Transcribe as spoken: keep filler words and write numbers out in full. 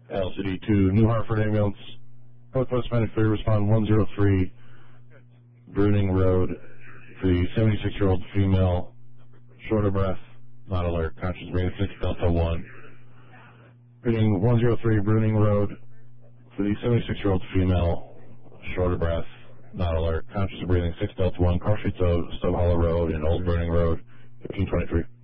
L C D to New Hartford Ambulance. Northwest Medic three, respond one zero three, Bruning Road, for the seventy-six-year-old female, short of breath, not alert, conscious breathing, six Delta one. Reading one zero three, Bruning Road, for the seventy-six-year-old female, short of breath, not alert, conscious breathing, six Delta one, Car Street Stove Hollow Road and Old Bruning Road, fifteen twenty-three.